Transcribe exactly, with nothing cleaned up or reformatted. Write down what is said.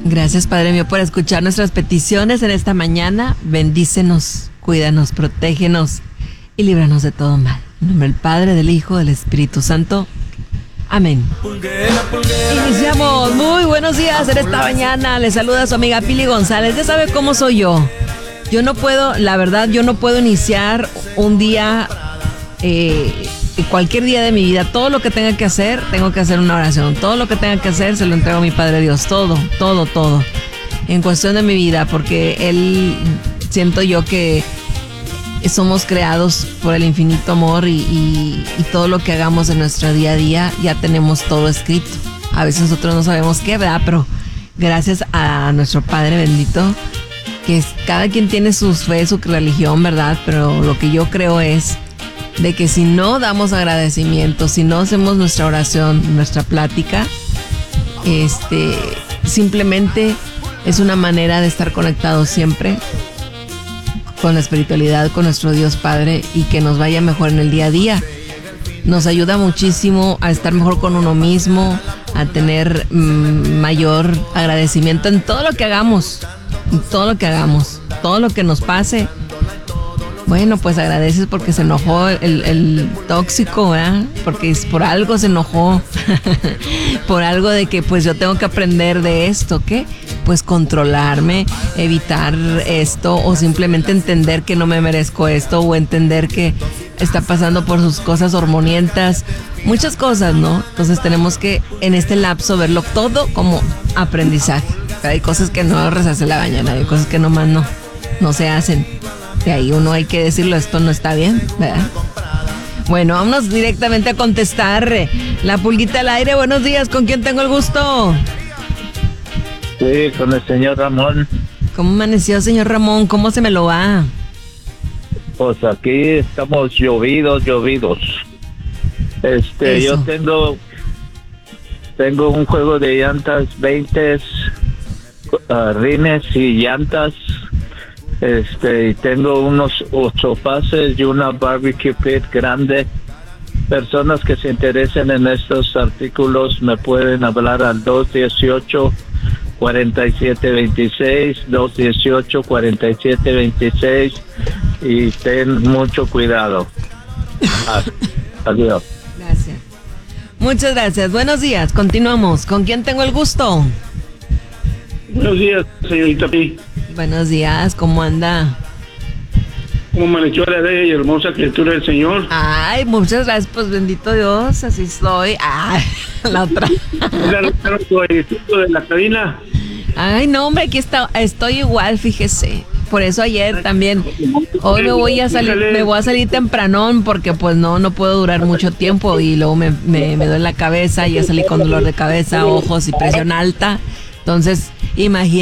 Gracias, Padre mío, por escuchar nuestras peticiones en esta mañana. Bendícenos, cuídanos, protégenos y líbranos de todo mal. En nombre del Padre, del Hijo, del Espíritu Santo. Amén. Iniciamos. Muy buenos días en esta mañana. Les saluda su amiga Pili González. Ya sabe cómo soy yo. Yo no puedo, la verdad, yo no puedo iniciar un día, eh, cualquier día de mi vida. Todo lo que tenga que hacer, tengo que hacer una oración. Todo lo que tenga que hacer, se lo entrego a mi Padre Dios. Todo, todo, todo. En cuestión de mi vida, porque Él, siento yo que somos creados por el infinito amor y, y, y todo lo que hagamos en nuestro día a día, ya tenemos todo escrito. A veces nosotros no sabemos qué, ¿verdad? Pero gracias a nuestro Padre bendito, que es, cada quien tiene su fe, su religión, ¿verdad? Pero lo que yo creo es de que si no damos agradecimiento, si no hacemos nuestra oración, nuestra plática, este, simplemente es una manera de estar conectados siempre con la espiritualidad, con nuestro Dios Padre, y que nos vaya mejor en el día a día. Nos ayuda muchísimo a estar mejor con uno mismo, a tener mmm, mayor agradecimiento en todo lo que hagamos, en todo lo que hagamos, todo lo que nos pase. Bueno, pues agradeces porque se enojó el, el tóxico, ¿verdad? Porque es por algo se enojó, por algo de que pues yo tengo que aprender de esto, ¿qué? Pues controlarme, evitar esto, o simplemente entender que no me merezco esto, o entender que está pasando por sus cosas hormonientas, muchas cosas, ¿no? Entonces tenemos que en este lapso verlo todo como aprendizaje. Hay cosas que no rehace la mañana, hay cosas que nomás no, no se hacen. De ahí uno hay que decirlo, esto no está bien, ¿verdad? Bueno, vámonos directamente a contestar. La pulguita al aire, buenos días, ¿con quién tengo el gusto? Sí, con el señor Ramón. ¿Cómo amaneció, señor Ramón? ¿Cómo se me lo va? Pues aquí estamos llovidos, llovidos. Este, Eso. yo tengo tengo un juego de llantas veinte, uh, rines y llantas. Este, y tengo unos ocho pases y una barbecue pit grande. Personas que se interesen en estos artículos me pueden hablar al dos uno ocho, cuatro siete dos seis, dos uno ocho, cuatro siete dos seis, y ten mucho cuidado. Adiós. Gracias. Muchas gracias. Buenos días. Continuamos. ¿Con quién tengo el gusto? Buenos días, señorita Pi. Buenos días. ¿Cómo anda? ¿Cómo amaneció la bella y hermosa criatura del Señor? Ay, muchas gracias. Pues bendito Dios. Así estoy. Ay, la otra. de la cabina. Ay, no, hombre. Aquí está, estoy igual, fíjese. Por eso ayer también. Hoy me voy a salir, me voy a salir tempranón porque pues no, no puedo durar mucho tiempo y luego me, me, me duele la cabeza y ya salí con dolor de cabeza, ojos y presión alta. Entonces, imagínate.